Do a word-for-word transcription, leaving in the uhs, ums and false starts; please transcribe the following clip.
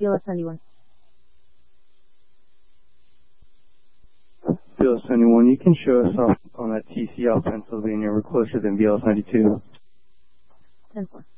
B L S ninety-one. B L S ninety-one, you can show us off on that T C L Pennsylvania. We're closer than B L S ninety-two. ten four.